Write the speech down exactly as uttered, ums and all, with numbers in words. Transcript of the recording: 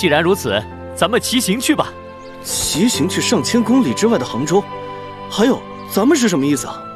既然如此，咱们骑行去吧。 骑行去上千公里之外的杭州？还有，咱们是什么意思啊？